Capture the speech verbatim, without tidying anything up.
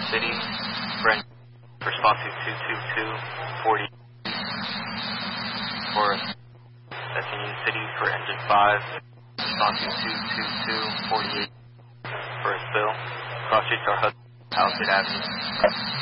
City, Brent, response to two two two, forty. For that's Union City for engine five, response to two two two, forty-eight. For Bill, cross streets are Hudson, Palisade Avenue.